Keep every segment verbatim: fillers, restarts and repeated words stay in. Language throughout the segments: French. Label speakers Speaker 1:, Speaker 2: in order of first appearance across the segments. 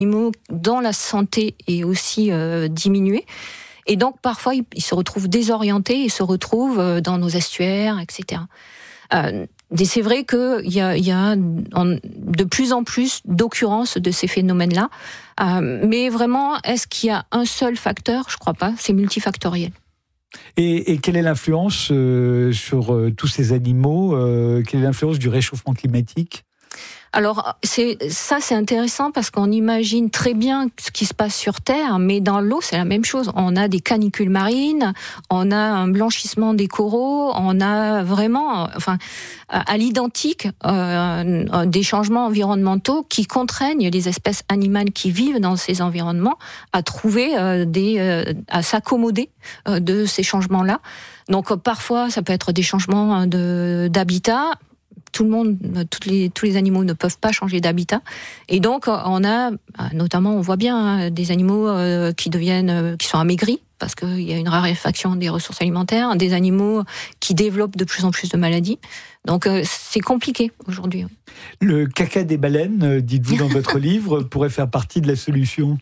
Speaker 1: animaux dont la santé est aussi euh, diminuée. Et donc, parfois, ils, ils se retrouvent désorientés, ils se retrouvent dans nos estuaires, et cetera. Euh, et c'est vrai qu'il y a, il y a en, de plus en plus d'occurrences de ces phénomènes-là. Euh, mais vraiment, est-ce qu'il y a un seul facteur ? Je ne crois pas. C'est multifactoriel.
Speaker 2: Et, et quelle est l'influence euh, sur euh, tous ces animaux euh, Quelle est l'influence du réchauffement climatique ?
Speaker 1: Alors, c'est, ça, c'est intéressant parce qu'on imagine très bien ce qui se passe sur Terre, mais dans l'eau, c'est la même chose. On a des canicules marines, on a un blanchissement des coraux, on a vraiment, enfin, à l'identique, euh, des changements environnementaux qui contraignent les espèces animales qui vivent dans ces environnements à trouver euh, des, euh, à s'accommoder euh, de ces changements-là. Donc, parfois, ça peut être des changements de, d'habitat. Tout le monde, toutes les, tous les animaux ne peuvent pas changer d'habitat. Et donc, on a, notamment, on voit bien hein, des animaux euh, qui deviennent, euh, qui sont amaigris, parce qu'il y a une raréfaction des ressources alimentaires, des animaux qui développent de plus en plus de maladies. Donc, euh, c'est compliqué aujourd'hui.
Speaker 2: Le caca des baleines, dites-vous dans votre livre, pourrait faire partie de la solution.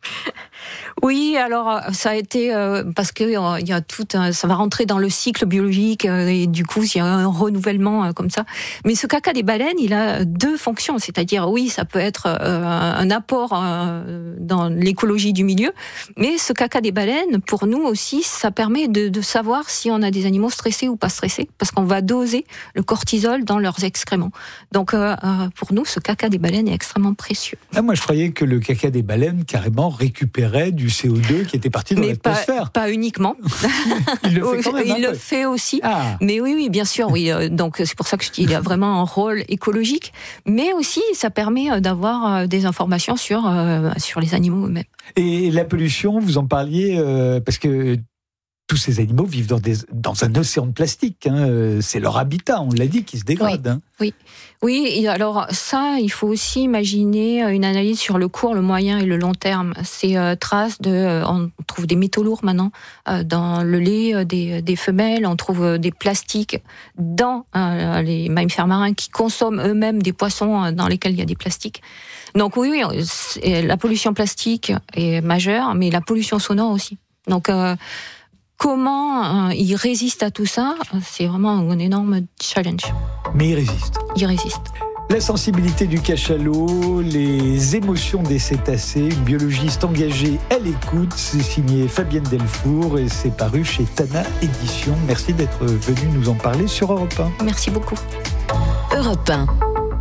Speaker 1: Oui, alors ça a été euh, parce que euh, il y a tout, un, ça va rentrer dans le cycle biologique euh, et du coup il y a un renouvellement euh, comme ça. Mais ce caca des baleines, il a deux fonctions, c'est-à-dire oui, ça peut être euh, un apport euh, dans l'écologie du milieu, mais ce caca des baleines, pour nous aussi, ça permet de, de savoir si on a des animaux stressés ou pas stressés, parce qu'on va doser le cortisol dans leurs excréments. Donc euh, pour nous, ce caca des baleines est extrêmement précieux.
Speaker 2: Ah, moi je croyais que le caca des baleines carrément récupérait du C O deux qui était parti dans
Speaker 1: mais
Speaker 2: l'atmosphère.
Speaker 1: Pas, pas uniquement.
Speaker 2: Il le fait quand même.
Speaker 1: Il
Speaker 2: hein,
Speaker 1: le fait aussi.
Speaker 2: Ah.
Speaker 1: Mais oui, oui, bien sûr. Oui. Donc c'est pour ça que je dis qu'il a vraiment un rôle écologique. Mais aussi, ça permet d'avoir des informations sur euh, sur les animaux eux-mêmes.
Speaker 2: Et la pollution, vous en parliez euh, parce que tous ces animaux vivent dans, des, dans un océan de plastique. Hein. C'est leur habitat, on l'a dit, qui se dégrade.
Speaker 1: Oui,
Speaker 2: hein.
Speaker 1: oui. Oui, et alors ça, il faut aussi imaginer une analyse sur le court, le moyen et le long terme. Ces euh, traces de... Euh, on trouve des métaux lourds maintenant euh, dans le lait euh, des, des femelles, on trouve euh, des plastiques dans euh, les mammifères marins qui consomment eux-mêmes des poissons euh, dans lesquels il y a des plastiques. Donc oui, oui, la pollution plastique est majeure, mais la pollution sonore aussi. Donc... Euh, Comment euh, il résiste à tout ça ? C'est vraiment un énorme challenge.
Speaker 2: Mais il résiste.
Speaker 1: Il résiste.
Speaker 2: La sensibilité du cachalot, les émotions des cétacés, une biologiste engagée à l'écoute, c'est signé Fabienne Delfour et c'est paru chez Tana Éditions. Merci d'être venue nous en parler sur Europe un.
Speaker 1: Merci beaucoup.
Speaker 3: Europe un.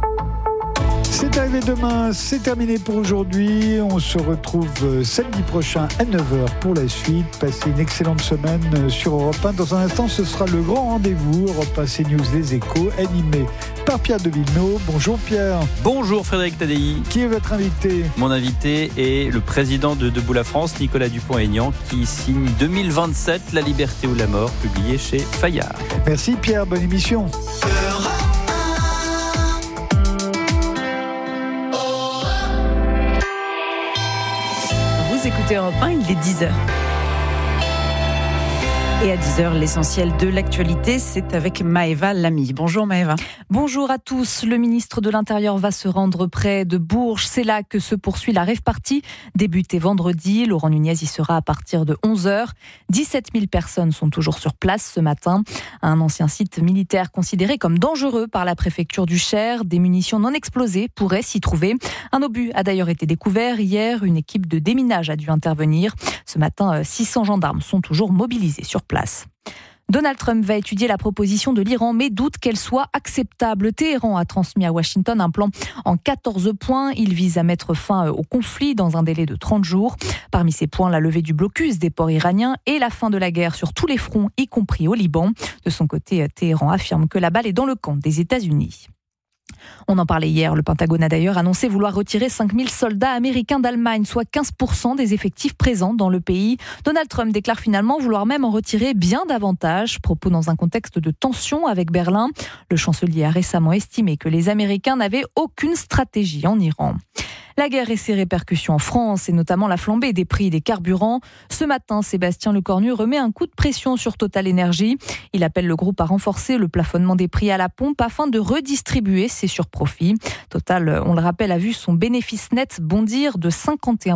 Speaker 2: C'est arrivé demain, c'est terminé pour aujourd'hui. On se retrouve samedi prochain à neuf heures pour la suite. Passez une excellente semaine sur Europe un. Dans un instant, ce sera le grand rendez-vous Europe un CNews Les Échos, animé par Pierre de Villeneuve. Bonjour Pierre.
Speaker 4: Bonjour Frédéric Tadei.
Speaker 2: Qui est votre invité ?
Speaker 4: Mon invité est le président de Debout la France, Nicolas Dupont-Aignan, qui signe deux mille vingt-sept, La liberté ou la mort, publié chez Fayard.
Speaker 2: Merci Pierre, bonne émission.
Speaker 5: Écoutez Europe un, il est dix heures. Et à dix heures, l'essentiel de l'actualité, c'est avec Maëva Lamy. Bonjour Maëva.
Speaker 6: Bonjour à tous. Le ministre de l'Intérieur va se rendre près de Bourges. C'est là que se poursuit la rave party. Débutée vendredi, Laurent Nunez y sera à partir de onze heures. dix-sept mille personnes sont toujours sur place ce matin. Un ancien site militaire considéré comme dangereux par la préfecture du Cher. Des munitions non explosées pourraient s'y trouver. Un obus a d'ailleurs été découvert hier. Une équipe de déminage a dû intervenir. Ce matin, six cents gendarmes sont toujours mobilisés sur place. Donald Trump va étudier la proposition de l'Iran, mais doute qu'elle soit acceptable. Téhéran a transmis à Washington un plan en quatorze points. Il vise à mettre fin au conflit dans un délai de trente jours. Parmi ces points, la levée du blocus des ports iraniens et la fin de la guerre sur tous les fronts, y compris au Liban. De son côté, Téhéran affirme que la balle est dans le camp des États-Unis. On en parlait hier, le Pentagone a d'ailleurs annoncé vouloir retirer cinq mille soldats américains d'Allemagne, soit quinze pour cent des effectifs présents dans le pays. Donald Trump déclare finalement vouloir même en retirer bien davantage, propos dans un contexte de tension avec Berlin. Le chancelier a récemment estimé que les Américains n'avaient aucune stratégie en Iran. La guerre et ses répercussions en France, et notamment la flambée des prix des carburants. Ce matin, Sébastien Lecornu remet un coup de pression sur Total Energy. Il appelle le groupe à renforcer le plafonnement des prix à la pompe afin de redistribuer ses surprofits. Total, on le rappelle, a vu son bénéfice net bondir de cinquante et un